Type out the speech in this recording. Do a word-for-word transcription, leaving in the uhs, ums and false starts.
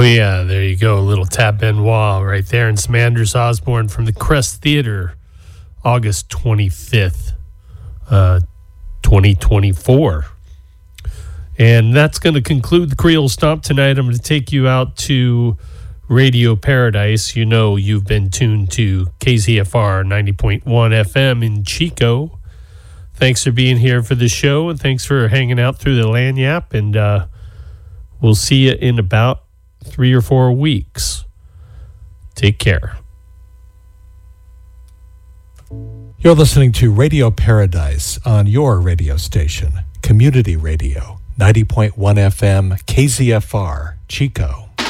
yeah, there you go. A little Tab Benoit right there. And some Anders Osborne from the Crest Theater, August twenty-fifth, uh, twenty twenty-four. And that's going to conclude the Creole Stomp tonight. I'm going to take you out to Radio Paradise. You know you've been tuned to K Z F R ninety point one F M in Chico. Thanks for being here for the show, and thanks for hanging out through the Lagniappe. And uh, we'll see you in about three or four weeks. Take care. You're listening to Radio Paradise on your radio station, Community Radio, ninety point one F M, K Z F R, Chico.